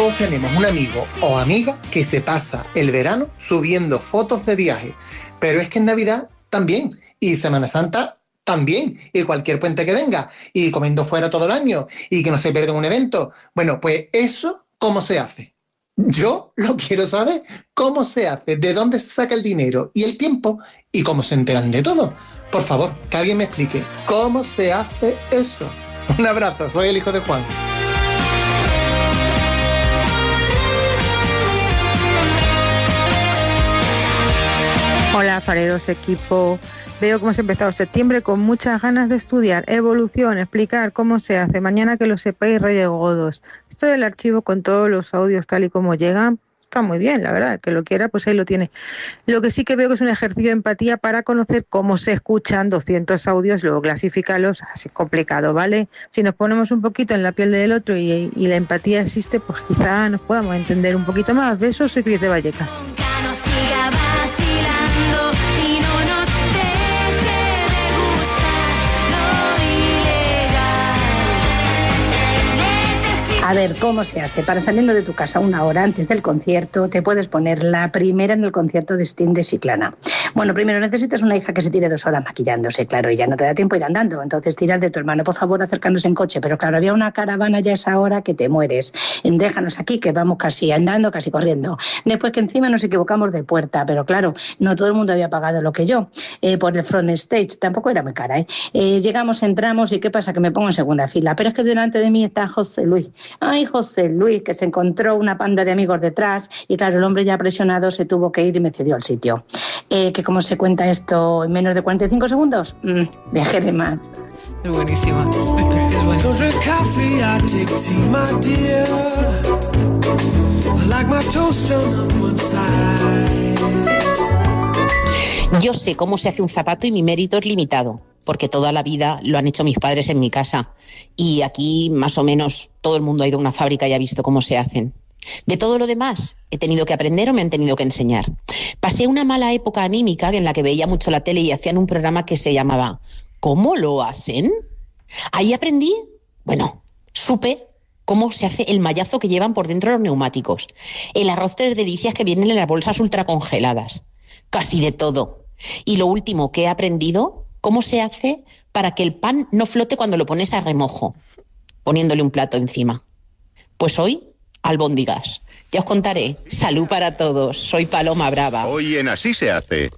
Todos tenemos un amigo o amiga que se pasa el verano subiendo fotos de viaje, pero es que en Navidad también, y Semana Santa también, y cualquier puente que venga, y comiendo fuera todo el año, y que no se pierda un evento. Bueno, pues eso, ¿cómo se hace? Yo lo quiero saber, cómo se hace, de dónde se saca el dinero y el tiempo, y cómo se enteran de todo. Por favor, que alguien me explique cómo se hace eso. Un abrazo, soy el hijo de Juan. Hola, fareros equipo. Veo que hemos empezado septiembre con muchas ganas de estudiar evolución, explicar cómo se hace. Mañana que lo sepáis, Reyes Godos. Esto del archivo con todos los audios tal y como llegan está muy bien, la verdad. El que lo quiera, pues ahí lo tiene. Lo que sí que veo que es un ejercicio de empatía para conocer cómo se escuchan 200 audios, luego clasificarlos, así complicado, ¿vale? Si nos ponemos un poquito en la piel del otro y la empatía existe, pues quizá nos podamos entender un poquito más. Besos, soy Cris de Vallecas. A ver, ¿cómo se hace? Para saliendo de tu casa una hora antes del concierto, te puedes poner la primera en el concierto de Sting de Chiclana. Bueno, primero necesitas una hija que se tire 2 horas maquillándose, claro, y ya no te da tiempo ir andando. Entonces tiras de tu hermano, por favor, acercándose en coche. Pero claro, había una caravana ya a esa hora que te mueres. Déjanos aquí, que vamos casi andando, casi corriendo. Después que encima nos equivocamos de puerta, pero claro, no todo el mundo había pagado lo que yo. Por el front stage, tampoco era muy cara, ¿eh? Llegamos, entramos y ¿qué pasa? Que me pongo en segunda fila. Pero es que delante de mí está José Luis. Ay, José Luis, que se encontró una panda de amigos detrás y claro, el hombre ya presionado se tuvo que ir y me cedió el sitio. Que como se cuenta esto en menos de 45 segundos, viajaré más. Es buenísima. Es que es Yo sé cómo se hace un zapato y mi mérito es limitado, porque toda la vida lo han hecho mis padres en mi casa. Y aquí, más o menos, todo el mundo ha ido a una fábrica y ha visto cómo se hacen. De todo lo demás, he tenido que aprender o me han tenido que enseñar. Pasé una mala época anímica en la que veía mucho la tele y hacían un programa que se llamaba ¿Cómo lo hacen? Ahí aprendí, supe cómo se hace el mallazo que llevan por dentro los neumáticos, el arroz 3 delicias que vienen en las bolsas ultracongeladas, casi de todo. Y lo último que he aprendido, cómo se hace para que el pan no flote cuando lo pones a remojo, poniéndole un plato encima. Pues hoy, albóndigas. Ya os contaré. Salud para todos. Soy Paloma Brava. Hoy en Así se hace.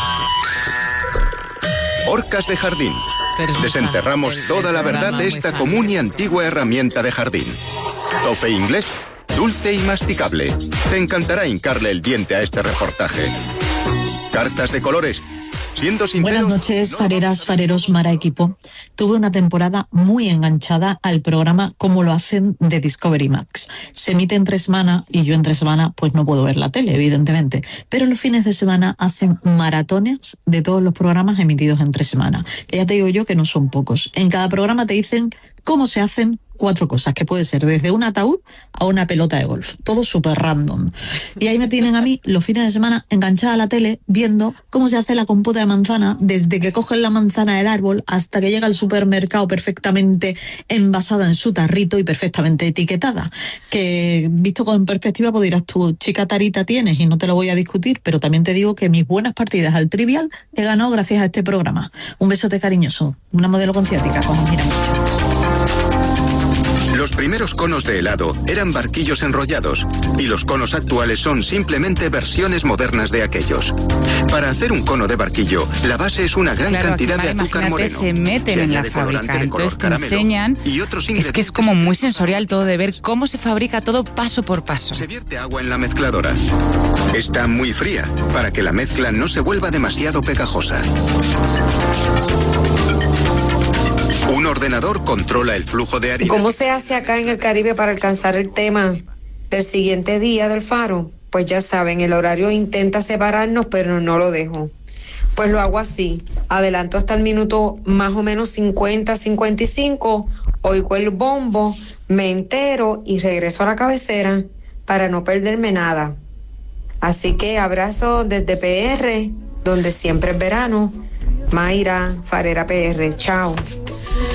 Orcas de jardín. Desenterramos toda la verdad de esta común y antigua herramienta de jardín. Tofe inglés, dulce y masticable. Te encantará hincarle el diente a este reportaje. Cartas de colores. Siendo sinceros, buenas noches, fareras, fareros, Mara Equipo. Tuve una temporada muy enganchada al programa Cómo lo hacen de Discovery Max. Se emite entre semana y yo entre semana pues no puedo ver la tele, evidentemente. Pero los fines de semana hacen maratones de todos los programas emitidos entre semana. Que ya te digo yo que no son pocos. En cada programa te dicen cómo se hacen 4 cosas, que puede ser desde un ataúd a una pelota de golf, todo súper random. Y ahí me tienen a mí los fines de semana enganchada a la tele viendo cómo se hace la compota de manzana, desde que cogen la manzana del árbol hasta que llega al supermercado perfectamente envasada en su tarrito y perfectamente etiquetada. Que visto con perspectiva pues dirás tú, chica tarita tienes, y no te lo voy a discutir, pero también te digo que mis buenas partidas al Trivial he ganado gracias a este programa. Un besote cariñoso, una modelo con ciática, como mira mucho. Los primeros conos de helado eran barquillos enrollados y los conos actuales son simplemente versiones modernas de aquellos. Para hacer un cono de barquillo, la base es una gran cantidad de azúcar moreno. Se meten en la fábrica, entonces te enseñan. Es que es como muy sensorial todo de ver cómo se fabrica todo paso por paso. Se vierte agua en la mezcladora. Está muy fría para que la mezcla no se vuelva demasiado pegajosa. Un ordenador controla el flujo de harina. ¿Cómo se hace acá en el Caribe para alcanzar el tema del siguiente día del faro? Pues ya saben, el horario intenta separarnos, pero no lo dejo. Pues lo hago así. Adelanto hasta el minuto más o menos 50, 55, oigo el bombo, me entero y regreso a la cabecera para no perderme nada. Así que abrazo desde PR, donde siempre es verano. Mayra, Farera PR, chao.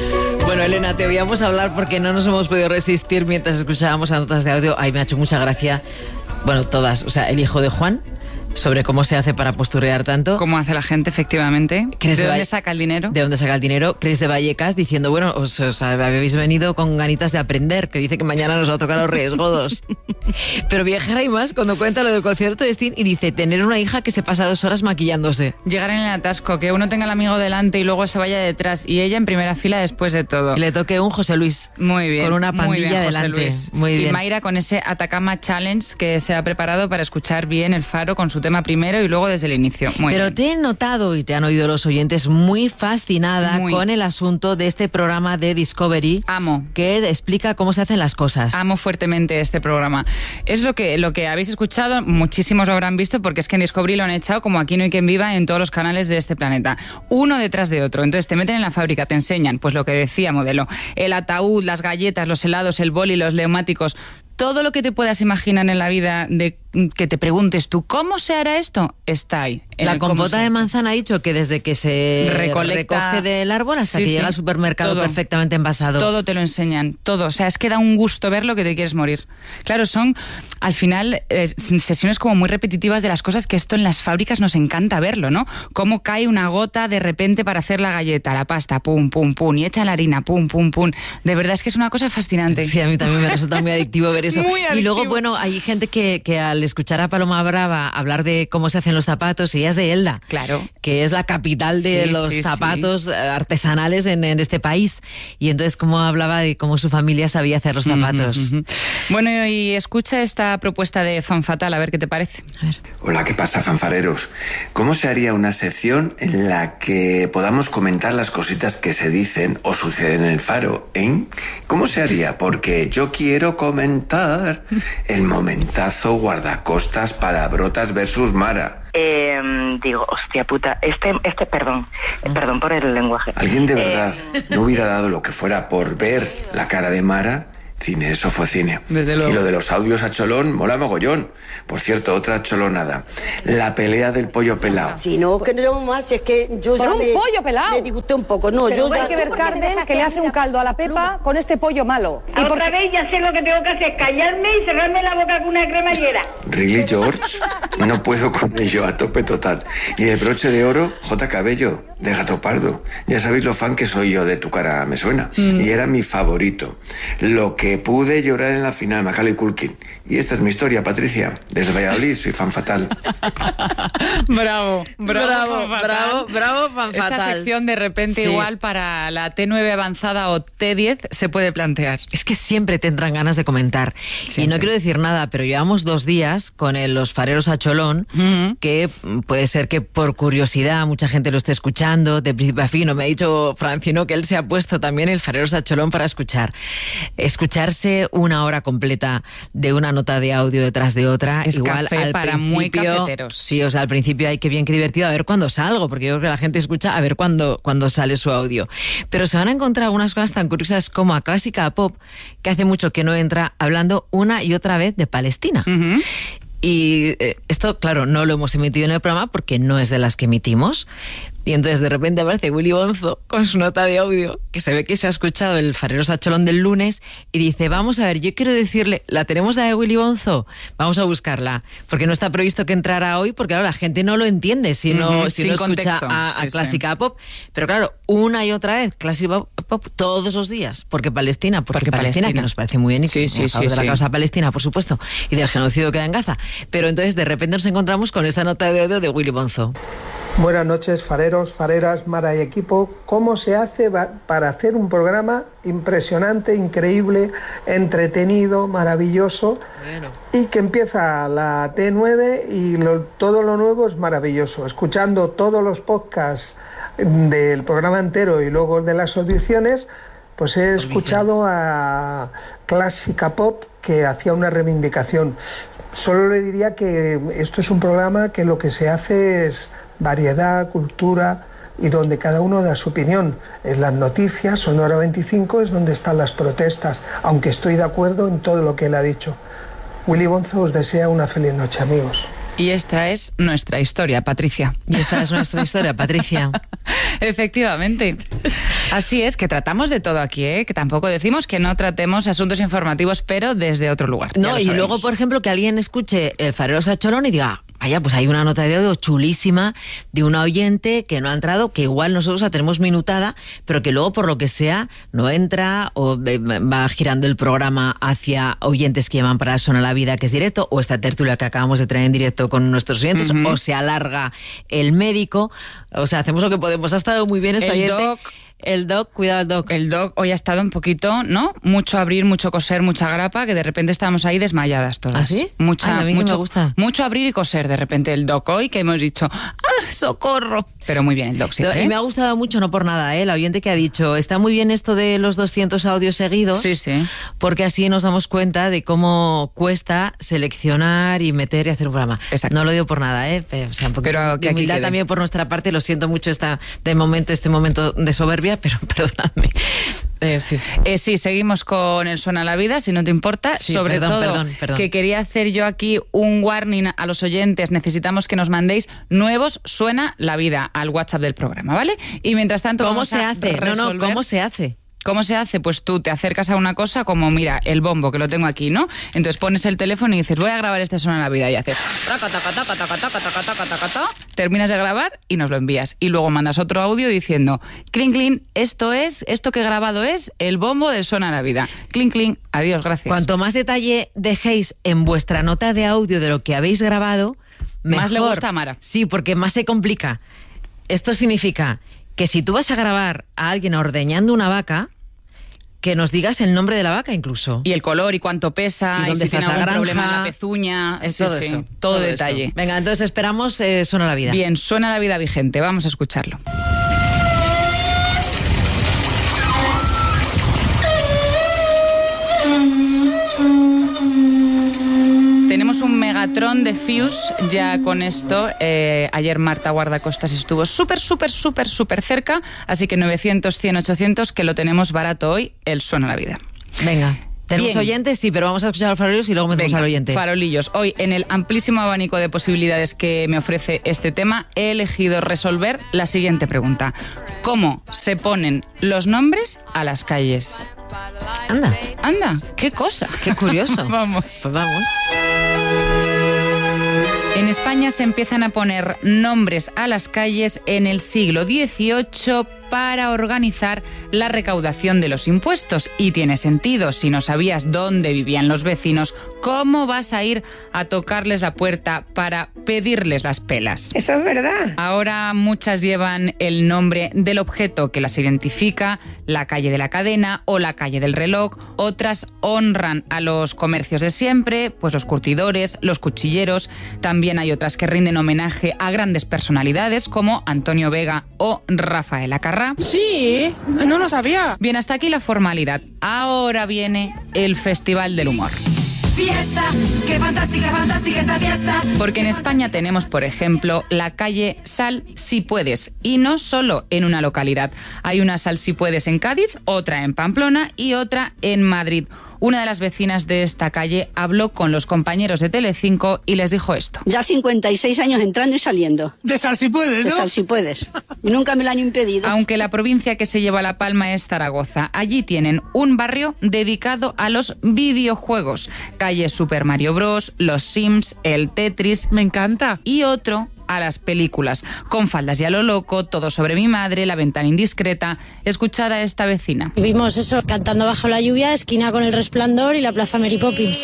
Bueno, Elena, te oíamos hablar porque no nos hemos podido resistir mientras escuchábamos las notas de audio. Ay, me ha hecho mucha gracia. Bueno, todas. O sea, el hijo de Juan, sobre cómo se hace para posturear tanto. Cómo hace la gente, efectivamente. ¿De dónde saca el dinero? ¿De dónde saca el dinero? Cris de Vallecas diciendo, bueno, os habéis venido con ganitas de aprender, que dice que mañana nos va a tocar los Reyes Godos. Pero Viajera y más cuando cuenta lo del concierto de Sting y dice, tener una hija que se pasa 2 horas maquillándose. Llegar en el atasco, que uno tenga al amigo delante y luego se vaya detrás y ella en primera fila después de todo. Y le toque un José Luis. Muy bien. Con una pandilla delante. Muy bien. Y Mayra con ese Atacama Challenge que se ha preparado para escuchar bien el Faro con su tema primero y luego desde el inicio. Muy Pero bien. te he notado, y te han oído los oyentes, muy fascinada con el asunto de este programa de Discovery. Amo. Que explica cómo se hacen las cosas. Amo fuertemente este programa. Es lo que habéis escuchado, muchísimos lo habrán visto, porque es que en Discovery lo han echado como Aquí no hay quien viva en todos los canales de este planeta. Uno detrás de otro. Entonces te meten en la fábrica, te enseñan, pues lo que decía Modelo, el ataúd, las galletas, los helados, el boli, los neumáticos, todo lo que te puedas imaginar en la vida de que te preguntes tú, ¿cómo se hará esto? Está ahí. La compota de manzana ha dicho que desde que se recoge del árbol hasta que llega al supermercado todo, perfectamente envasado. Todo te lo enseñan, todo. O sea, es que da un gusto verlo que te quieres morir. Claro, son, al final, sesiones como muy repetitivas de las cosas que esto en las fábricas nos encanta verlo, ¿no? Cómo cae una gota de repente para hacer la galleta, la pasta, pum, pum, pum, y echa la harina, pum, pum, pum. De verdad es que es una cosa fascinante. Sí, a mí también me resulta muy adictivo ver eso. Muy adictivo. Y luego, bueno, hay gente que al escuchar a Paloma Brava hablar de cómo se hacen los zapatos, ella es de Elda. Claro. Que es la capital de los zapatos artesanales en este país. Y entonces, cómo hablaba de cómo su familia sabía hacer los zapatos. Bueno, y escucha esta propuesta de Fan Fatal, a ver qué te parece. A ver. Hola, ¿qué pasa, fanfareros? ¿Cómo se haría una sección en la que podamos comentar las cositas que se dicen o suceden en el Faro, ¿Cómo se haría? Porque yo quiero comentar el momentazo guardacostas palabrotas versus Mara. Digo, hostia puta, perdón por el lenguaje. ¿Alguien de verdad no hubiera dado lo que fuera por ver la cara de Mara? Cine, eso fue cine. Desde luego. Y lo de los audios a cholón mola mogollón. Por cierto, otra cholonada. La pelea del pollo pelado. Sí, no, que no más, es que yo ya ¿Por un pollo pelado? Me disgusté un poco. No, pero yo hay que ver Carmen que le hace un caldo a la Pepa con este pollo malo. ¿Y otra vez ya sé lo que tengo que hacer? Callarme y cerrarme la boca con una cremallera. Really, George? No puedo con ello, a tope total. Y el broche de oro, J. Cabello, de Gato Pardo. Ya sabéis lo fan que soy yo de Tu cara me suena. Y era mi favorito. Lo que pude llorar en la final, Macaulay Culkin. Y esta es mi historia, Patricia. Desde Valladolid, soy fan fatal. Bravo, fan fatal. Esta sección de repente igual para la T9 avanzada o T10 se puede plantear. Es que siempre tendrán ganas de comentar. Siempre. Y no quiero decir nada, pero llevamos 2 días con los fareros a cholón, que puede ser que por curiosidad mucha gente lo esté escuchando, de principio a fin. Me ha dicho Francino que él se ha puesto también el fareros a cholón para escucharse 1 hora completa de una nota de audio detrás de otra. Es igual café al para muy cafeteros. Sí, o sea, al principio hay que bien que divertido a ver cuándo salgo, porque yo creo que la gente escucha a ver cuándo sale su audio. Pero se van a encontrar algunas cosas tan curiosas como a Clásica Pop, que hace mucho que no entra, hablando una y otra vez de Palestina. Y esto, claro, no lo hemos emitido en el programa porque no es de las que emitimos. Y entonces de repente aparece Willy Bonzo con su nota de audio, que se ve que se ha escuchado el Fareros a Cholón del lunes, y dice, vamos a ver, yo quiero decirle, ¿la tenemos la de Willy Bonzo? Vamos a buscarla, porque no está previsto que entrara hoy, porque claro, la gente no lo entiende si no escucha a Clásica Pop. Pero claro, una y otra vez, Clásica Pop todos los días, porque Palestina, que nos parece muy bien, y de la causa palestina, por supuesto, y del genocidio que hay en Gaza. Pero entonces de repente nos encontramos con esta nota de audio de Willy Bonzo. Buenas noches, fareros, fareras, Mara y equipo. ¿Cómo se hace para hacer un programa impresionante, increíble, entretenido, maravilloso? Bueno. Y que empieza la T9 y todo lo nuevo es maravilloso. Escuchando todos los podcasts del programa entero y luego de las audiciones, pues he escuchado a Clásica Pop, que hacía una reivindicación. Solo le diría que esto es un programa que lo que se hace es variedad, cultura, y donde cada uno da su opinión. En las noticias, Sonora 25 es donde están las protestas, aunque estoy de acuerdo en todo lo que él ha dicho. Willy Bonzo os desea una feliz noche, amigos. Y esta es nuestra historia, Patricia. Y esta es nuestra historia, Patricia. Efectivamente. Así es, que tratamos de todo aquí, ¿eh? Que tampoco decimos que no tratemos asuntos informativos, pero desde otro lugar. No, y luego, por ejemplo, que alguien escuche el Farero Sacholón y diga, vaya, pues hay una nota de audio chulísima de una oyente que no ha entrado, que igual nosotros la tenemos minutada, pero que luego, por lo que sea, no entra o va girando el programa hacia oyentes que llaman para Suena la Vida, que es directo, o esta tertulia que acabamos de traer en directo con nuestros oyentes, o se alarga el médico. O sea, hacemos lo que podemos. Ha estado muy bien esta oyente. El doc, cuidado el doc. El doc hoy ha estado un poquito, ¿no? Mucho abrir, mucho coser, mucha grapa, que de repente estábamos ahí desmayadas todas. ¿Ah, sí? Mucha, a mí mucho, me gusta. Mucho abrir y coser de repente el doc hoy, que hemos dicho, ¡ah, socorro! Pero muy bien el doc siempre, ¿eh? Y me ha gustado mucho, no por nada, la oyente que ha dicho, está muy bien esto de los 200 audios seguidos. Sí, sí. Porque así nos damos cuenta de cómo cuesta seleccionar y meter y hacer un programa. Exacto. No lo digo por nada, o sea, un poquito pero de humildad también por nuestra parte. Lo siento mucho este momento de soberbia, pero perdonadme. Sí, seguimos con el Suena la Vida, si no te importa. Sí, sobre todo, que quería hacer yo aquí un warning a los oyentes. Necesitamos que nos mandéis nuevos Suena la Vida al WhatsApp del programa, ¿vale? Y mientras tanto, ¿cómo se hace? ¿Cómo se hace? ¿Cómo se hace? Pues tú te acercas a una cosa como, mira, el bombo, que lo tengo aquí, ¿no? Entonces pones el teléfono y dices, voy a grabar este Suena la Vida, y haces terminas de grabar y nos lo envías. Y luego mandas otro audio diciendo, clink, clink, esto que he grabado es el bombo de Suena la Vida. Clink, clink, adiós, gracias. Cuanto más detalle dejéis en vuestra nota de audio de lo que habéis grabado, mejor. Más le gusta a Mara. Sí, porque más se complica. Esto significa que si tú vas a grabar a alguien ordeñando una vaca, que nos digas el nombre de la vaca incluso. Y el color, y cuánto pesa, y si tiene algún problema en la pezuña, todo detalle. Eso. Venga, entonces esperamos Suena la Vida. Bien, Suena la Vida vigente, vamos a escucharlo. Tenemos un megatrón de Fuse ya con esto. Ayer Marta Guardacostas estuvo súper cerca, así que 900, 100, 800, que lo tenemos barato hoy, el Suena la Vida. Venga. Tenemos oyentes, sí, pero vamos a escuchar a los farolillos y luego metemos al oyente. Farolillos. Hoy, en el amplísimo abanico de posibilidades que me ofrece este tema, he elegido resolver la siguiente pregunta. ¿Cómo se ponen los nombres a las calles? Anda, qué cosa. Qué curioso. Vamos. Vamos. En España se empiezan a poner nombres a las calles en el siglo XVIII para organizar la recaudación de los impuestos. Y tiene sentido, si no sabías dónde vivían los vecinos, ¿cómo vas a ir a tocarles la puerta para pedirles las pelas? Eso es verdad. Ahora muchas llevan el nombre del objeto que las identifica, la calle de la cadena o la calle del reloj. Otras honran a los comercios de siempre, pues los curtidores, los cuchilleros. También hay otras que rinden homenaje a grandes personalidades como Antonio Vega o Rafael Acarrá. Sí, no lo sabía. Bien, hasta aquí la formalidad. Ahora viene el Festival del Humor. Fiesta, qué fantástica esta fiesta. Porque en España tenemos, por ejemplo, la calle Sal Si Puedes. Y no solo en una localidad. Hay una Sal Si Puedes en Cádiz, otra en Pamplona y otra en Madrid. Una de las vecinas de esta calle habló con los compañeros de Telecinco y les dijo esto. Ya 56 años entrando y saliendo. De Sal Si Puedes, ¿no? De Sal Si Puedes. Y nunca me lo han impedido. Aunque la provincia que se lleva la palma es Zaragoza. Allí tienen un barrio dedicado a los videojuegos. Calle Super Mario Bros, los Sims, el Tetris. Me encanta. Y otro a las películas. Con faldas y a lo loco, Todo sobre mi madre, La ventana indiscreta. Escuchad a esta vecina. Vimos eso, Cantando bajo la lluvia, Esquina con el resplandor y la Plaza Mary Poppins.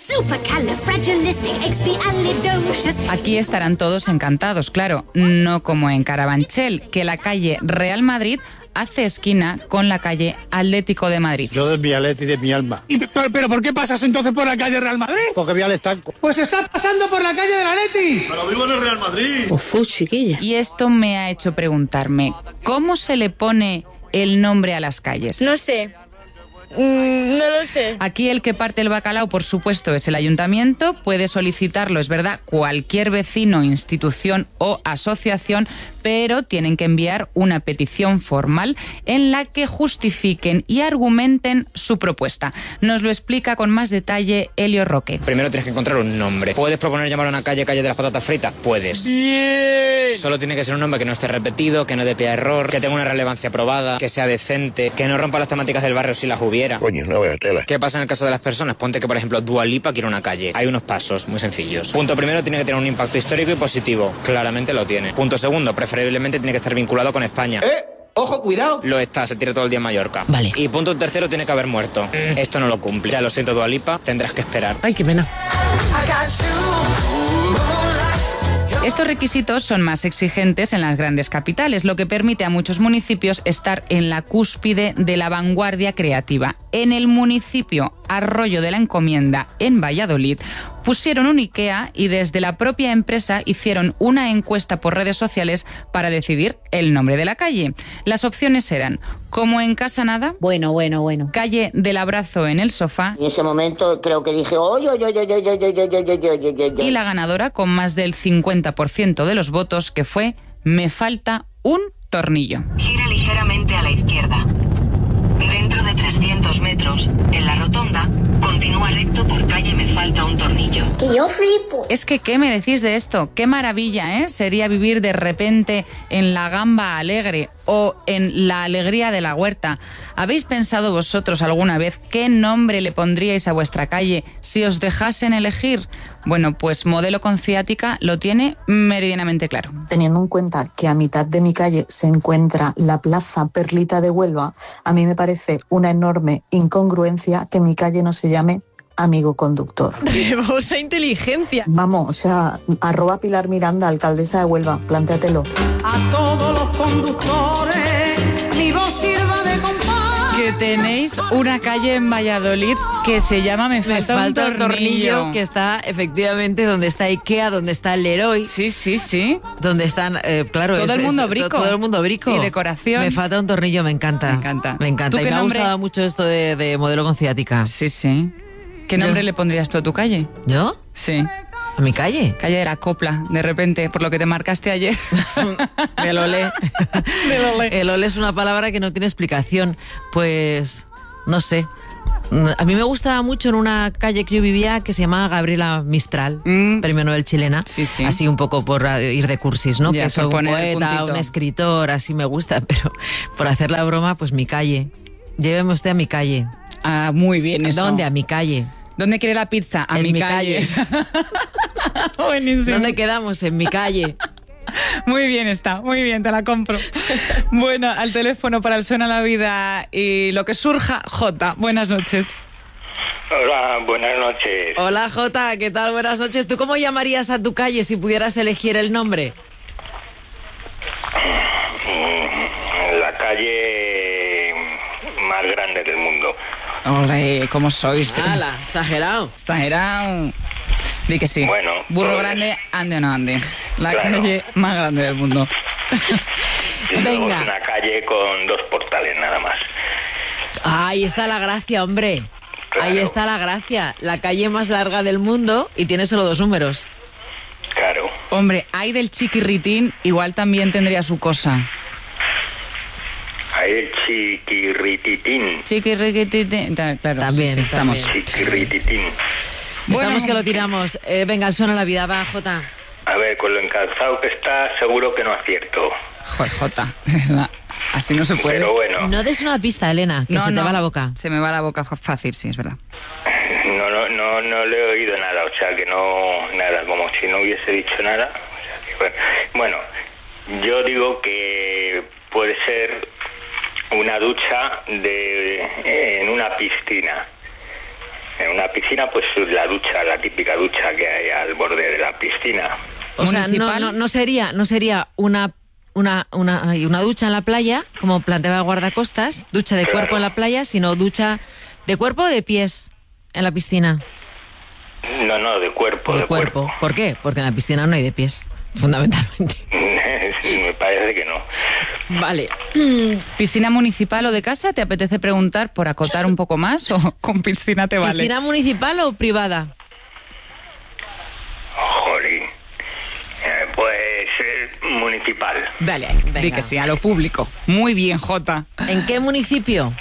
Aquí estarán todos encantados, claro, no como en Carabanchel, que la calle Real Madrid hace esquina con la calle Atlético de Madrid. Yo de mi Atleti de mi alma. ¿Pero por qué pasas entonces por la calle Real Madrid? Porque voy al estanco. Pues estás pasando por la calle del Atleti. Pero vivo en el Real Madrid. Chiquilla. Y esto me ha hecho preguntarme, ¿cómo se le pone el nombre a las calles? No sé. No lo sé. Aquí el que parte el bacalao, por supuesto, es el ayuntamiento. Puede solicitarlo, es verdad, cualquier vecino, institución o asociación, pero tienen que enviar una petición formal en la que justifiquen y argumenten su propuesta. Nos lo explica con más detalle Elio Roque. Primero tienes que encontrar un nombre. ¿Puedes proponer llamar a una calle de las patatas fritas? Puedes. ¡Bien! Solo tiene que ser un nombre que no esté repetido, que no dé pie a error, que tenga una relevancia probada, que sea decente, que no rompa las temáticas del barrio si las hubiera. Coño, no veo tela. ¿Qué pasa en el caso de las personas? Ponte que, por ejemplo, Dua Lipa quiere una calle. Hay unos pasos muy sencillos. Punto primero, tiene que tener un impacto histórico y positivo. Claramente lo tiene. Punto segundo, preferiblemente tiene que estar vinculado con España. ¡Ojo, cuidado! Lo está, se tira todo el día en Mallorca. Vale. Y punto tercero, tiene que haber muerto. Esto no lo cumple. Ya lo siento, Dua Lipa, tendrás que esperar. Ay, qué pena. Estos requisitos son más exigentes en las grandes capitales, lo que permite a muchos municipios estar en la cúspide de la vanguardia creativa. En el municipio Arroyo de la Encomienda, en Valladolid, pusieron un IKEA y desde la propia empresa hicieron una encuesta por redes sociales para decidir el nombre de la calle. Las opciones eran Como en casa nada, Bueno. Calle del abrazo en el sofá, En ese momento creo que dije, oye. y la ganadora con más del 50% de los votos, que fue Me falta un tornillo. Gira ligeramente a la izquierda. Dentro de 300 metros, en la rotonda, continúa recto por calle Me falta un tornillo. Que yo flipo. Es que, ¿qué me decís de esto? Qué maravilla, ¿eh? Sería vivir de repente en la Gamba Alegre o en la Alegría de la Huerta. ¿Habéis pensado vosotros alguna vez qué nombre le pondríais a vuestra calle si os dejasen elegir? Bueno, pues Modelo con Ciática lo tiene meridianamente claro. Teniendo en cuenta que a mitad de mi calle se encuentra la Plaza Perlita de Huelva, a mí me parece una enorme incongruencia que mi calle no se llame Amigo Conductor. ¡Hermosa inteligencia! Vamos, o sea, @Pilar Miranda, alcaldesa de Huelva, plantéatelo. A todos los conductores, mi voz sirva de compás. Que tenéis una calle en Valladolid que se llama Me falta un tornillo, que está efectivamente donde está IKEA, donde está el Leroy. Sí. Donde están, claro, Todo el mundo brico. Todo el mundo brico. Y decoración. Me falta un tornillo, me encanta. ¿Tú Y qué me ha nombre? gustado mucho esto de Modelo con Ciática. Sí. ¿Qué nombre le pondrías tú a tu calle? ¿Yo? Sí. ¿A mi calle? Calle de la Copla, de repente, por lo que te marcaste ayer. El olé. El olé es una palabra que no tiene explicación. Pues, no sé. A mí me gustaba mucho en una calle que yo vivía que se llamaba Gabriela Mistral, premio Nobel chilena. Sí. Así un poco por ir de cursis, ¿no? Ya, Que soy por un poner el poeta, puntito. un escritor, así me gusta, pero por hacer la broma, pues mi calle. Lléveme usted a mi calle. Ah, muy bien eso. ¿Dónde? A mi calle. ¿Dónde quiere la pizza? A En mi calle. Buenísimo. ¿Dónde quedamos? En mi calle. Muy bien está, muy bien, te la compro. Bueno, al teléfono para el Suena la Vida y lo que surja, Jota. Buenas noches. Hola, buenas noches. Hola Jota, ¿qué tal? Buenas noches. ¿Tú cómo llamarías a tu calle si pudieras elegir el nombre? La calle más grande del mundo. Ole, ¿cómo sois? ¡Hala! Exagerado. Di que sí. Bueno, Burro pues, grande, ande o no ande. La claro. calle más grande del mundo. Y luego Venga. es una calle con 2 portales nada más. Ahí está la gracia, hombre. Claro. Ahí está la gracia. La calle más larga del mundo y tiene solo 2 números. Claro. Hombre, hay del Chiquirritín, igual también tendría su cosa. Hay el Chiquirrititín. Chiquirritín, claro. También, sí, estamos. Chiquirrititín. Estamos que lo tiramos. Venga, el Suena la Vida, va, Jota. A ver, con lo encalzado que está, seguro que no acierto. Joder, Jota, de verdad. Así no se puede. Pero bueno, No des una pista, Elena, que se te va la boca. Se me va la boca fácil, sí, es verdad. no le he oído nada, o sea que no, nada, como si no hubiese dicho nada. O sea que, bueno, yo digo que puede ser una ducha en una piscina. En una piscina, pues la ducha, la típica ducha que hay al borde de la piscina. O sea, no sería una ducha en la playa, como planteaba el guardacostas, ducha de Claro. cuerpo en la playa, sino ducha de cuerpo o de pies en la piscina. No, de cuerpo. De cuerpo. ¿Por qué? Porque en la piscina no hay de pies, fundamentalmente. Sí, me parece que no. Vale. ¿Piscina municipal o de casa? ¿Te apetece preguntar por acotar un poco más o con piscina te vale? ¿Piscina municipal o privada? Jolín. Pues municipal. Dale, di que sí, a lo público. Muy bien, Jota. ¿En qué municipio?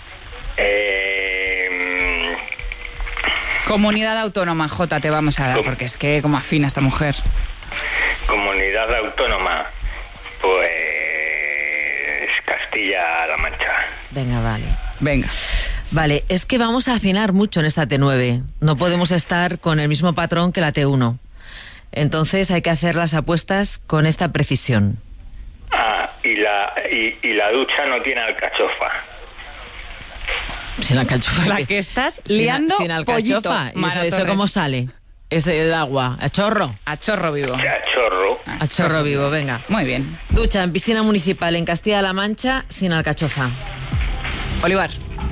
Comunidad autónoma, Jota, te vamos a dar, porque es que como afina esta mujer. Comunidad autónoma, pues Castilla-La Mancha. Venga, vale. Venga. Vale, es que vamos a afinar mucho en esta T9. No podemos estar con el mismo patrón que la T1. Entonces hay que hacer las apuestas con esta precisión. Y la ducha no tiene alcachofa. Sin alcachofa. La que estás liando sin alcachofa. Pollito. ¿Y eso cómo sale? Ese el agua. ¿A chorro? A chorro vivo. A chorro vivo, venga. Muy bien. Ducha en piscina municipal en Castilla-La Mancha sin alcachofa. Olivar.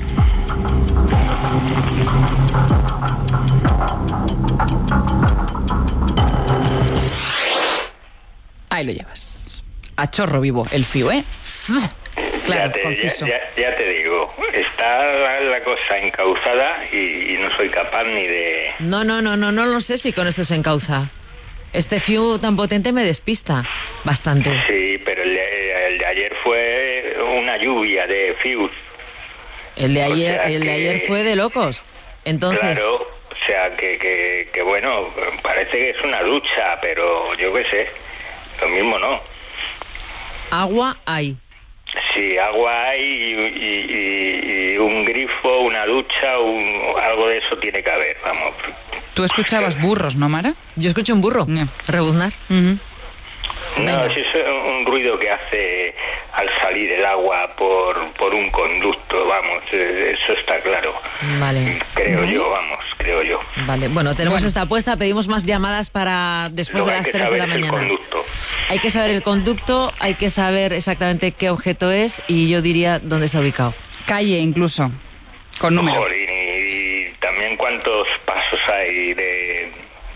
Ahí lo llevas. A chorro vivo, el FIU, ¿eh? Claro, conciso. Ya te digo, está la cosa encauzada y no soy capaz ni de... No lo sé si con esto se encauza. Este FIU tan potente me despista bastante. Sí, pero el de ayer fue una lluvia de FIUs. El de ayer fue de locos. Entonces... Claro, o sea que bueno, parece que es una ducha, pero yo qué sé, lo mismo no. Agua hay. Sí, agua hay y un grifo, una ducha, algo de eso tiene que haber, vamos. Tú escuchabas burros, ¿no, Mara? Yo escucho un burro rebuznar. No, eso es un ruido que hace al salir el agua por un conducto, vamos, eso está claro. Vale. Creo yo. Vale, bueno, tenemos esta apuesta, pedimos más llamadas para después de las 3 de la mañana. Hay que saber el conducto, hay que saber exactamente qué objeto es y yo diría dónde está ubicado. Calle incluso, con número. Joder, y también cuántos pasos hay de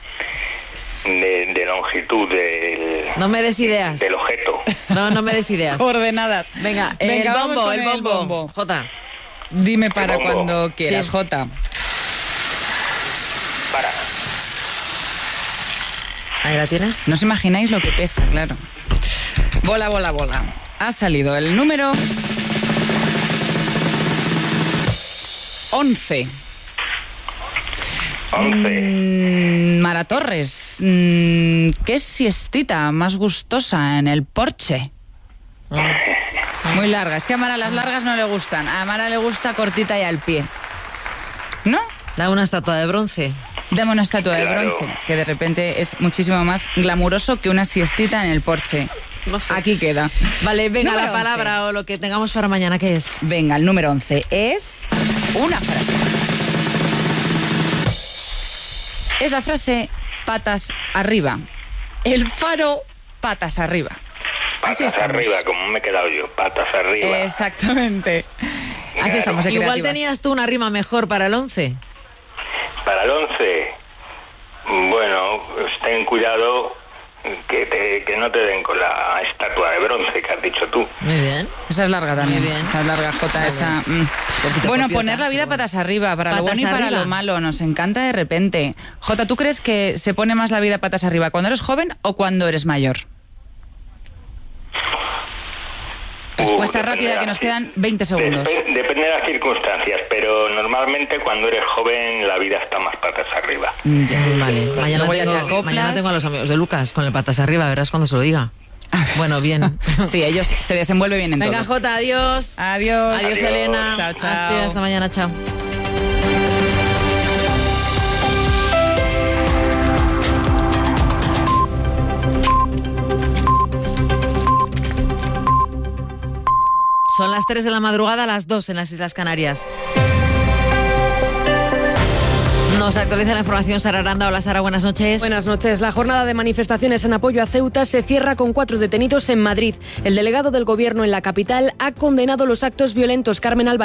longitud del... No me des ideas. Del objeto. No me des ideas. Coordenadas. Venga, el bombo. Jota. Dime para cuando quieras, sí. Jota. Para. Ahí la tienes. No os imagináis lo que pesa, claro. Bola. Ha salido el número 11. Mara Torres, ¿qué siestita más gustosa en el porche? Muy larga. Es que a Mara las largas no le gustan. A Mara le gusta cortita y al pie. ¿No? Da una estatua de bronce. Dame una estatua de bronce, que de repente es muchísimo más glamuroso que una siestita en el porche. No sé. Aquí queda. Vale, venga, número la palabra 11. O lo que tengamos para mañana, ¿qué es? Venga, el número 11 es una frase. Es la frase patas arriba. El Faro, patas arriba. Así estamos. Patas arriba, como me he quedado yo, patas arriba. Exactamente. Claro. Así estamos de Igual creativas. Tenías tú una rima mejor para el 11. Para el 11, bueno, ten cuidado que no te den con la estatua de bronce que has dicho tú. Muy bien. Esa es larga también. Muy bien. Esa es larga, Jota. Esa. Bueno, copiota, poner la vida patas arriba, para lo bueno y para lo malo. Nos encanta de repente. Jota, ¿tú crees que se pone más la vida patas arriba cuando eres joven o cuando eres mayor? Respuesta rápida, que nos quedan 20 segundos. Depende de las circunstancias, pero normalmente cuando eres joven la vida está más patas arriba. Ya, vale. Mañana tengo a los amigos de Lucas con el patas arriba, verás cuando se lo diga. Bueno, bien. Sí, ellos se desenvuelven bien en todo. Venga, Jota, adiós. Adiós, Elena. Chao. Hasta mañana, chao. Son las 3 de la madrugada, las 2 en las Islas Canarias. Nos actualiza la información Sara Aranda. Hola Sara, buenas noches. Buenas noches. La jornada de manifestaciones en apoyo a Ceuta se cierra con 4 detenidos en Madrid. El delegado del Gobierno en la capital ha condenado los actos violentos. Carmen Álvarez.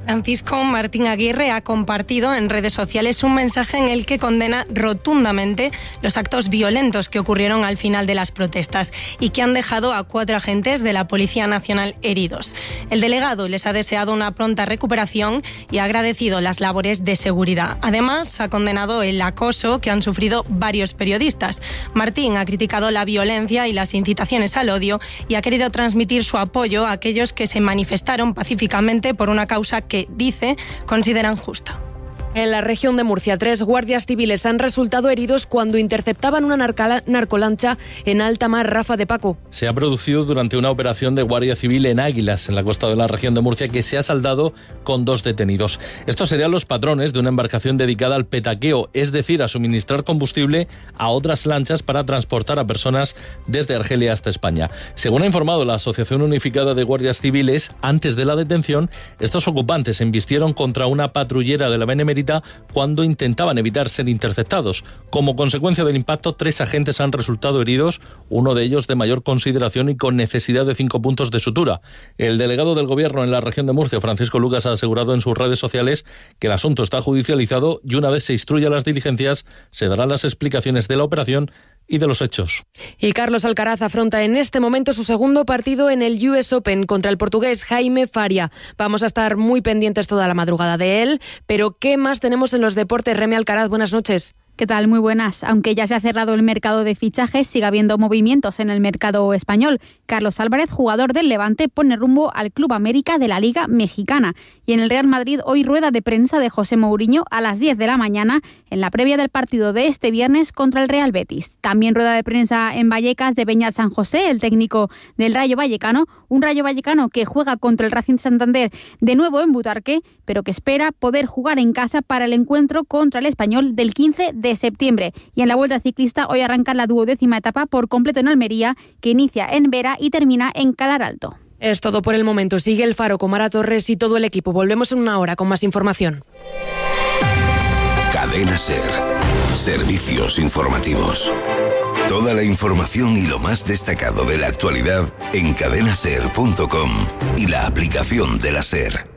Francisco Martín Aguirre ha compartido en redes sociales un mensaje en el que condena rotundamente los actos violentos que ocurrieron al final de las protestas y que han dejado a 4 agentes de la Policía Nacional heridos. El delegado les ha deseado una pronta recuperación y ha agradecido las labores de seguridad. Además, ha condenado el acoso que han sufrido varios periodistas. Martín ha criticado la violencia y las incitaciones al odio y ha querido transmitir su apoyo a aquellos que se manifestaron pacíficamente por una causa que, dice, consideran justa. En la región de Murcia, 3 guardias civiles han resultado heridos cuando interceptaban una narcolancha en alta mar. Rafa de Paco. Se ha producido durante una operación de Guardia Civil en Águilas, en la costa de la región de Murcia, que se ha saldado con 2 detenidos. Estos serían los patrones de una embarcación dedicada al petaqueo, es decir, a suministrar combustible a otras lanchas para transportar a personas desde Argelia hasta España. Según ha informado la Asociación Unificada de Guardias Civiles, antes de la detención, estos ocupantes embistieron contra una patrullera de la Benemérita cuando intentaban evitar ser interceptados. Como consecuencia del impacto, 3 agentes han resultado heridos, uno de ellos de mayor consideración y con necesidad de 5 puntos de sutura. El delegado del Gobierno en la región de Murcia, Francisco Lucas, ha asegurado en sus redes sociales que el asunto está judicializado y una vez se instruya las diligencias, se darán las explicaciones de la operación y de los hechos. Y Carlos Alcaraz afronta en este momento su segundo partido en el US Open contra el portugués Jaime Faria. Vamos a estar muy pendientes toda la madrugada de él, pero ¿qué más tenemos en los deportes? Remy Alcaraz, buenas noches. ¿Qué tal? Muy buenas. Aunque ya se ha cerrado el mercado de fichajes, sigue habiendo movimientos en el mercado español. Carlos Álvarez, jugador del Levante, pone rumbo al Club América de la Liga Mexicana. Y en el Real Madrid, hoy rueda de prensa de José Mourinho a las 10 de la mañana, en la previa del partido de este viernes contra el Real Betis. También rueda de prensa en Vallecas de Beñat San José, el técnico del Rayo Vallecano. Un Rayo Vallecano que juega contra el Racing Santander de nuevo en Butarque, pero que espera poder jugar en casa para el encuentro contra el Español del 15 de septiembre. Y en la Vuelta Ciclista hoy arranca la 12ª etapa por completo en Almería, que inicia en Vera y termina en Calar Alto. Es todo por el momento. Sigue El Faro con Mara Torres y todo el equipo. Volvemos en una hora con más información. Cadena SER. Servicios informativos. Toda la información y lo más destacado de la actualidad en cadenaser.com y la aplicación de la SER.